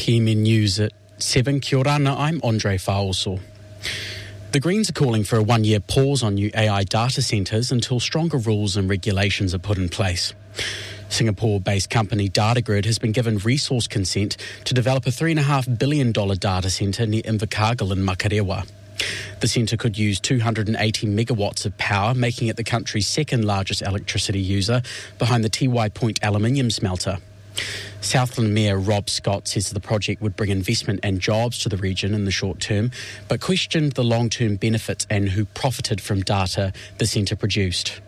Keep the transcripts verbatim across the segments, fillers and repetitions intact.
P M N News at seven. Kia ora, I'm Andre Faoso. The Greens are calling for a one-year pause on new A I data centres until stronger rules and regulations are put in place. Singapore-based company Datagrid has been given resource consent to develop a three point five billion dollars data centre near Invercargill in Makarewa. The centre could use two hundred eighty megawatts of power, making it the country's second largest electricity user, behind the T Y Point aluminium smelter. Southland Mayor Rob Scott says the project would bring investment and jobs to the region in the short term, but questioned the long-term benefits and who profited from data the centre produced.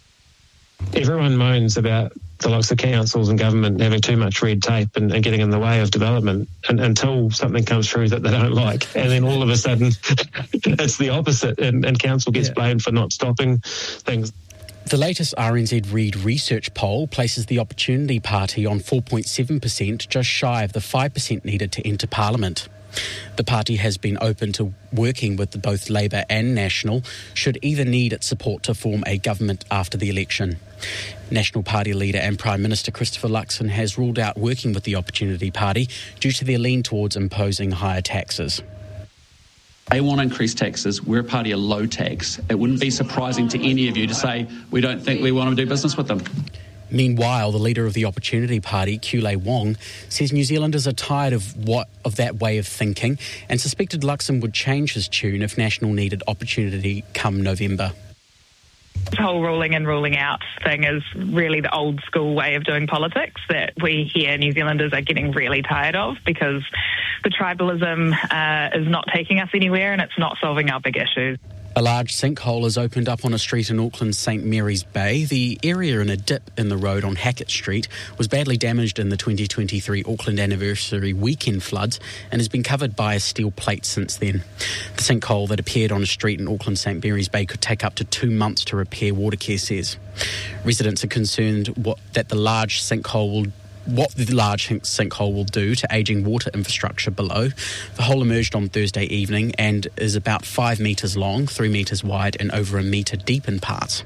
Everyone moans about the likes of councils and government having too much red tape and, and getting in the way of development and, until something comes through that they don't like. And then all of a sudden it's the opposite and, and council gets yeah. blamed for not stopping things. The latest R N Z Reid research poll places the Opportunity Party on four point seven percent, just shy of the five percent needed to enter Parliament. The party has been open to working with both Labour and National, should either need its support to form a government after the election. National Party leader and Prime Minister Christopher Luxon has ruled out working with the Opportunity Party due to their lean towards imposing higher taxes. They want to increase taxes. We're a party of low tax. It wouldn't be surprising to any of you to say we don't think we want to do business with them. Meanwhile, the leader of the Opportunity Party, Kulei Wong, says New Zealanders are tired of what of that way of thinking and suspected Luxon would change his tune if National needed opportunity come November. This whole ruling in, ruling out thing is really the old school way of doing politics that we here New Zealanders are getting really tired of, because the tribalism uh, is not taking us anywhere and it's not solving our big issues. A large sinkhole has opened up on a street in Auckland's St Mary's Bay. The area in a dip in the road on Hackett Street was badly damaged in the twenty twenty-three Auckland Anniversary weekend floods and has been covered by a steel plate since then. The sinkhole that appeared on a street in Auckland's St Mary's Bay could take up to two months to repair, Watercare says. Residents are concerned what, that the large sinkhole will what the large sinkhole will do to ageing water infrastructure below. The hole emerged on Thursday evening and is about five metres long, three metres wide and over a metre deep in parts.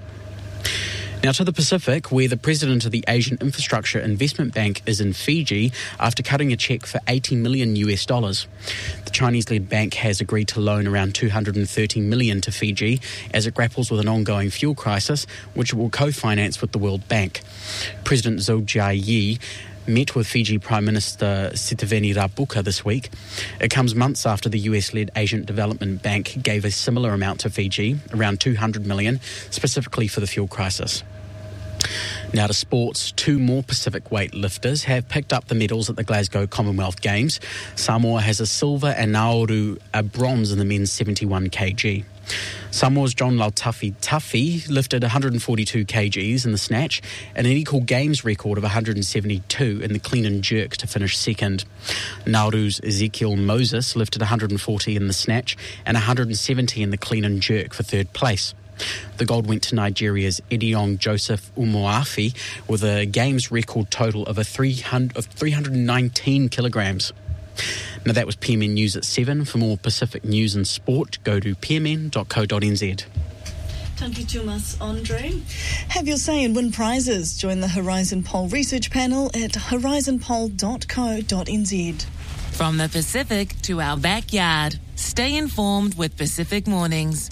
Now to the Pacific, where the president of the Asian Infrastructure Investment Bank is in Fiji after cutting a cheque for eighty million US dollars. The Chinese-led bank has agreed to loan around two hundred thirty million to Fiji as it grapples with an ongoing fuel crisis, which it will co-finance with the World Bank. President Zhou Jia met with Fiji Prime Minister Sitiveni Rabuka this week. It comes months after the U S-led Asian Development Bank gave a similar amount to Fiji, around two hundred million dollars, specifically for the fuel crisis. Now to sports, two more Pacific weightlifters have picked up the medals at the Glasgow Commonwealth Games. Samoa has a silver and Nauru a bronze in the men's seventy-one kilogram. Samoa's John Lautafi Tafi lifted one hundred forty-two kilograms in the snatch and an equal games record of one hundred seventy-two in the clean and jerk to finish second. Nauru's Ezekiel Moses lifted one hundred forty in the snatch and one hundred seventy in the clean and jerk for third place. The gold went to Nigeria's Ediong Joseph Umuafi with a games record total of a three hundred, of three hundred nineteen kilograms. Now that was P M N News at seven. For more Pacific news and sport, go to p m n dot co dot n z. Thank you too much, Andre. Have your say and win prizes. Join the Horizon Poll research panel at horizon poll dot co dot n z. From the Pacific to our backyard. Stay informed with Pacific Mornings.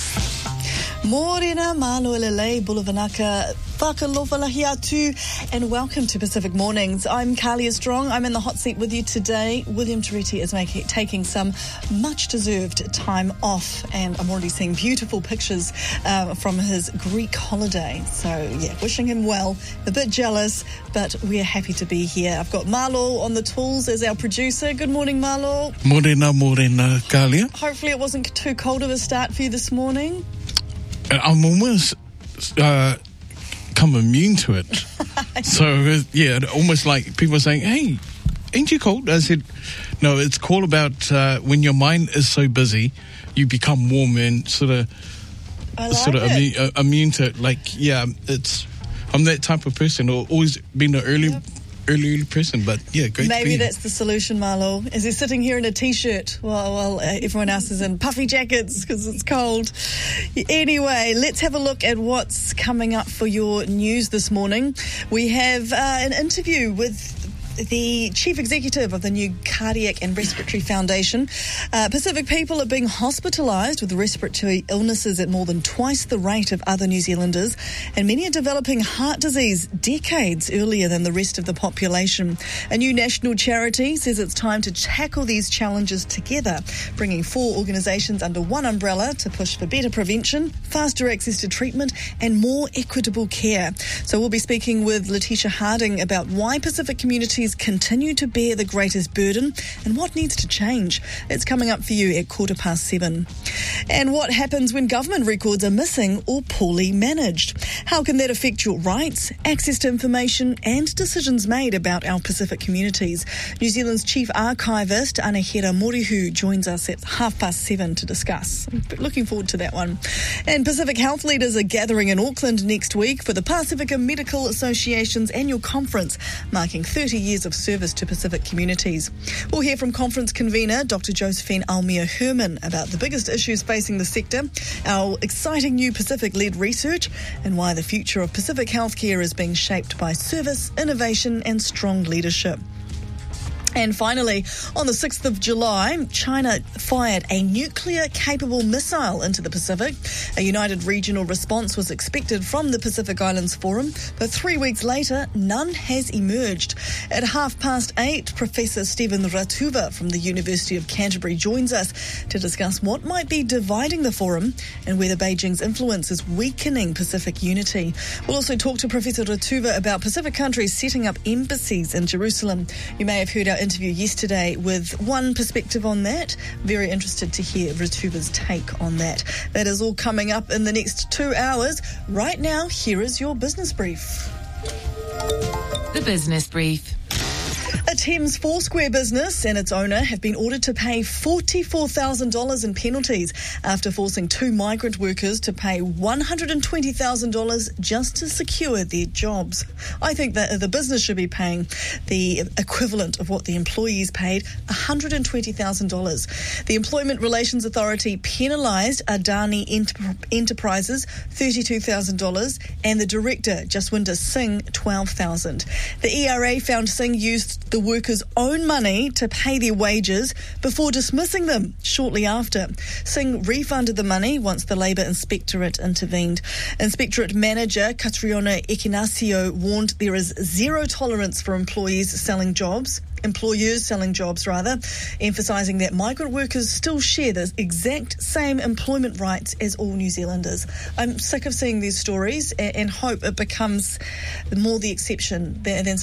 Morena, malo elele, bulavanaka, whakalofalahi atu, and welcome to Pacific Mornings. I'm Kalia Strong. I'm in the hot seat with you today. William Turetti is making, taking some much-deserved time off, and I'm already seeing beautiful pictures um, from his Greek holiday. So, yeah, wishing him well. A bit jealous, but we're happy to be here. I've got Marlo on the tools as our producer. Good morning, Marlo. Morena, morena, Kalia. Hopefully it wasn't too cold of a start for you this morning. I'm almost uh, come immune to it. So, yeah, almost like people saying, hey, ain't you cold? I said, no, it's all about uh, when your mind is so busy, you become warm and sort of I like sort of it. immune, uh, immune to it. Like, yeah, it's I'm that type of person, or always been an early... Yep. Early, early person, but yeah, great. Maybe that's the solution, Marlo. Is he sitting here in a t-shirt while, while uh, everyone else is in puffy jackets because it's cold? Anyway, let's have a look at what's coming up for your news this morning. We have uh, an interview with the chief executive of the new Cardiac and Respiratory Foundation. Uh, Pacific people are being hospitalised with respiratory illnesses at more than twice the rate of other New Zealanders, and many are developing heart disease decades earlier than the rest of the population. A new national charity says it's time to tackle these challenges together, bringing four organisations under one umbrella to push for better prevention, faster access to treatment and more equitable care. So we'll be speaking with Letitia Harding about why Pacific communities continue to bear the greatest burden and what needs to change. It's coming up for you at quarter past seven. And what happens when government records are missing or poorly managed? How can that affect your rights, access to information and decisions made about our Pacific communities? New Zealand's Chief Archivist Anahera Morihu joins us at half past seven to discuss. Looking forward to that one. And Pacific health leaders are gathering in Auckland next week for the Pacifica Medical Association's annual conference, marking thirty years of service to Pacific communities. We'll hear from conference convener Doctor Josephine Almia Herman about the biggest issues facing the sector, our exciting new Pacific-led research, and why the future of Pacific healthcare is being shaped by service, innovation and strong leadership. And finally, on the sixth of July, China fired a nuclear-capable missile into the Pacific. A united regional response was expected from the Pacific Islands Forum, but three weeks later, none has emerged. At half past eight, Professor Stephen Ratuva from the University of Canterbury joins us to discuss what might be dividing the forum and whether Beijing's influence is weakening Pacific unity. We'll also talk to Professor Ratuva about Pacific countries setting up embassies in Jerusalem. You may have heard our interview yesterday with one perspective on that. Very interested to hear Ratuva's take on that. That is all coming up in the next two hours. Right now, here is your business brief. The Business Brief. A Thames Foursquare business and its owner have been ordered to pay forty-four thousand dollars in penalties after forcing two migrant workers to pay one hundred twenty thousand dollars just to secure their jobs. I think that the business should be paying the equivalent of what the employees paid, one hundred twenty thousand dollars. The Employment Relations Authority penalised Adani Enter- Enterprises thirty-two thousand dollars and the director, Jaswinder Singh, twelve thousand dollars. The E R A found Singh used the workers' own money to pay their wages before dismissing them shortly after. Singh refunded the money once the Labour Inspectorate intervened. Inspectorate Manager Catriona Ekinasio warned there is zero tolerance for employees selling jobs. Employers selling jobs, rather, emphasising that migrant workers still share the exact same employment rights as all New Zealanders. I'm sick of seeing these stories and hope it becomes more the exception than